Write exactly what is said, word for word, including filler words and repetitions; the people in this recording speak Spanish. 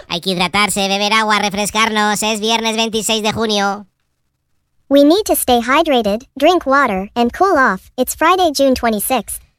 Hay que hidratarse, beber agua, refrescarnos. Es viernes veintiséis de junio. We need to stay hydrated, drink water, and cool off. It's Friday, June twenty-sixth.